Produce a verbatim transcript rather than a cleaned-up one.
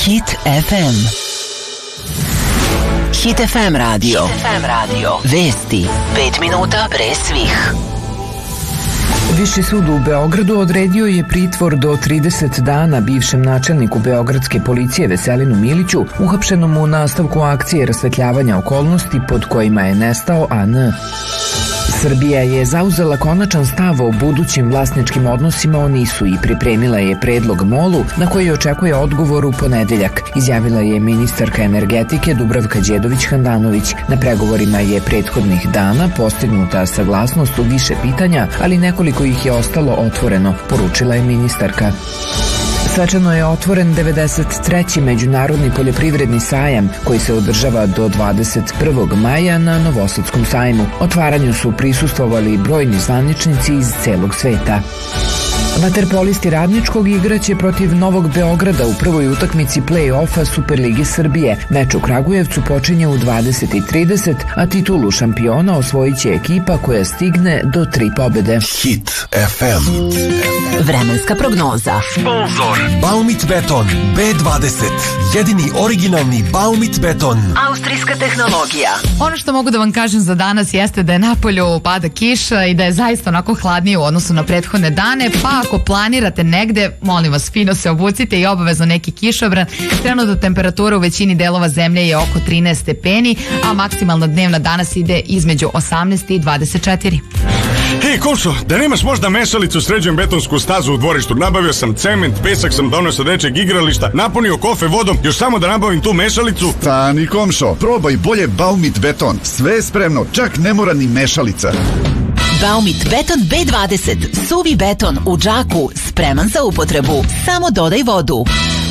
Hit ef em. Hit ef em radio. Hit ef em radio. Vesti pet minuta pre svih. Viši sud u Beogradu odredio je pritvor do trideset dana bivšem načelniku beogradske policije Veselinu Miliću, uhapšenom u nastavku akcije rasvetljavanja okolnosti pod kojima je nestao A N. Srbija je zauzela konačan stav o budućim vlasničkim odnosima o NIS-u i pripremila je predlog MOL-u na koji očekuje odgovor u ponedeljak, izjavila je ministarka energetike Dubravka Đedović-Handanović. Na pregovorima je prethodnih dana postignuta saglasnost u više pitanja, ali nekoliko ih je ostalo otvoreno, poručila je ministarka. Svečano je otvoren devedeset treći Međunarodni poljoprivredni sajam koji se održava do dvadeset prvog maja na Novosadskom sajmu. Otvaranju su prisustvovali brojni zvaničnici iz celog sveta. Vaterpolisti Radničkog igraće protiv Novog Beograda u prvoj utakmici play-offa Superlige Srbije. Meč u Kragujevcu počinje u dvadeset i trideset, a titulu šampiona osvojit će ekipa koja stigne do tri pobede. Hit ef em. Vremenska prognoza. Sponzor Baumit Beton be dvadeset. Jedini originalni Baumit Beton. Austrijska tehnologija. Ono što mogu da vam kažem za danas jeste da je napolju pada kiša i da je zaista onako hladnije u odnosu na prethodne dane, pa ako planirate negde, molim vas, fino se obucite i obavezno neki kišobran. Trenutna temperatura u većini delova zemlje je oko trinaest stepeni, a maksimalna dnevna danas ide između osamnaest i dvadeset četiri. Hej, Komšo, da nemaš možda mešalicu, sređujem betonsku stazu u dvorištu. Nabavio sam cement, pesak sam donio sa dečeg igrališta, napunio kofe vodom, još samo da nabavim tu mešalicu. Stani, Komšo, probaj bolje Baumit Beton. Sve je spremno, čak ne mora ni mešalica. Baumit Beton be dvadeset. Suvi beton u džaku, spreman za upotrebu. Samo dodaj vodu.